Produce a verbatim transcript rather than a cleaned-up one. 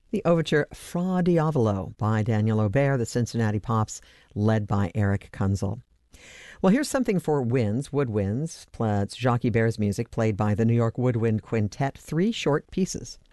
The overture Fra Diavolo by Daniel Aubert, the Cincinnati Pops, led by Eric Kunzel. Well, here's something for winds, woodwinds. It's Jacques Bert's music played by the New York Woodwind Quintet, three short pieces.